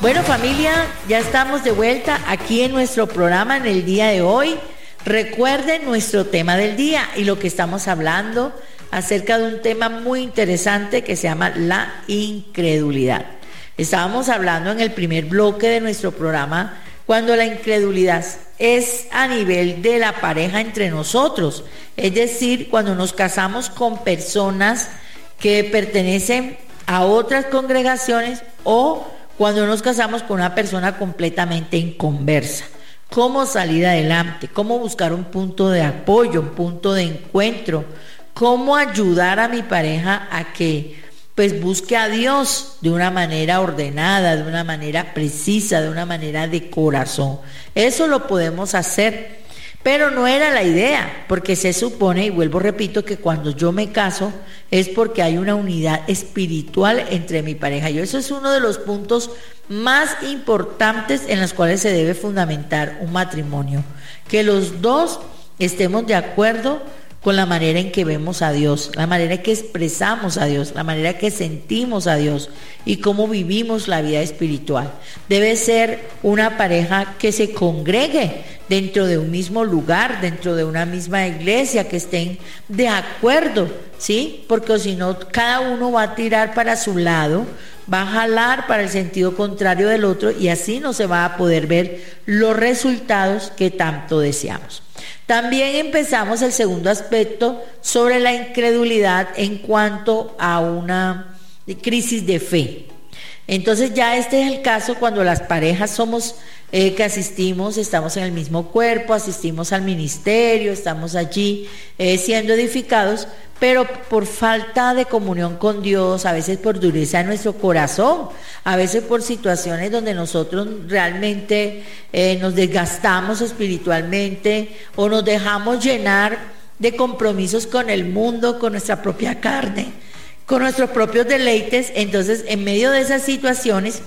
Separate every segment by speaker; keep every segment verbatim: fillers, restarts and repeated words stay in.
Speaker 1: Bueno, familia, ya estamos de vuelta aquí en nuestro programa en el día de hoy. Recuerden nuestro tema del día y lo que estamos hablando acerca de un tema muy interesante que se llama la incredulidad. Estábamos hablando en el primer bloque de nuestro programa cuando la incredulidad es a nivel de la pareja entre nosotros, es decir, cuando nos casamos con personas que pertenecen a otras congregaciones o cuando nos casamos con una persona completamente inconversa. ¿Cómo salir adelante? ¿Cómo buscar un punto de apoyo, un punto de encuentro? ¿Cómo ayudar a mi pareja a que pues busque a Dios de una manera ordenada, de una manera precisa, de una manera de corazón? Eso lo podemos hacer, pero no era la idea, porque se supone, y vuelvo repito, que cuando yo me caso es porque hay una unidad espiritual entre mi pareja. Y eso es uno de los puntos más importantes en los cuales se debe fundamentar un matrimonio, que los dos estemos de acuerdo con la manera en que vemos a Dios, la manera en que expresamos a Dios, la manera en que sentimos a Dios y cómo vivimos la vida espiritual. Debe ser una pareja que se congregue dentro de un mismo lugar, dentro de una misma iglesia, que estén de acuerdo, ¿sí? Porque si no, cada uno va a tirar para su lado, va a jalar para el sentido contrario del otro y así no se va a poder ver los resultados que tanto deseamos. También empezamos el segundo aspecto sobre la incredulidad en cuanto a una crisis de fe. Entonces ya este es el caso cuando las parejas somos eh, que asistimos, estamos en el mismo cuerpo, asistimos al ministerio, estamos allí eh, siendo edificados, pero por falta de comunión con Dios, a veces por dureza de nuestro corazón, a veces por situaciones donde nosotros realmente eh, nos desgastamos espiritualmente o nos dejamos llenar de compromisos con el mundo, con nuestra propia carne, con nuestros propios deleites. Entonces, en medio de esas situaciones,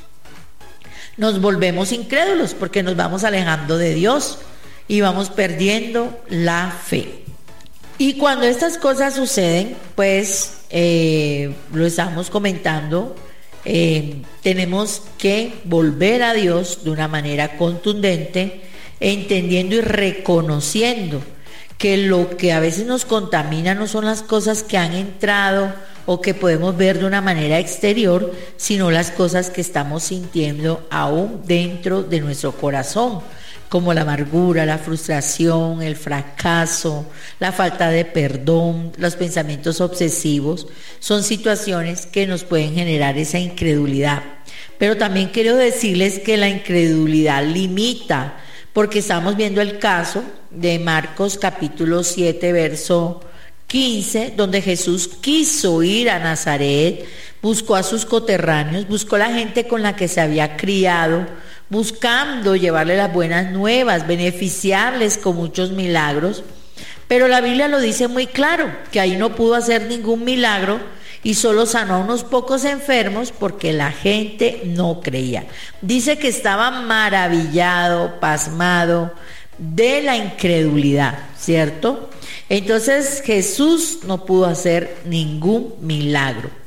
Speaker 1: nos volvemos incrédulos porque nos vamos alejando de Dios y vamos perdiendo la fe. Y cuando estas cosas suceden, pues eh, lo estamos comentando, eh, tenemos que volver a Dios de una manera contundente, entendiendo y reconociendo que lo que a veces nos contamina no son las cosas que han entrado o que podemos ver de una manera exterior, sino las cosas que estamos sintiendo aún dentro de nuestro corazón, como la amargura, la frustración, el fracaso, la falta de perdón, los pensamientos obsesivos. Son situaciones que nos pueden generar esa incredulidad. Pero también quiero decirles que la incredulidad limita, porque estamos viendo el caso de Marcos capítulo siete, verso quince, donde Jesús quiso ir a Nazaret, buscó a sus coterráneos, buscó a la gente con la que se había criado, buscando llevarle las buenas nuevas, beneficiarles con muchos milagros. Pero la Biblia lo dice muy claro, que ahí no pudo hacer ningún milagro y solo sanó a unos pocos enfermos porque la gente no creía. Dice que estaba maravillado, pasmado de la incredulidad, ¿cierto? Entonces Jesús no pudo hacer ningún milagro.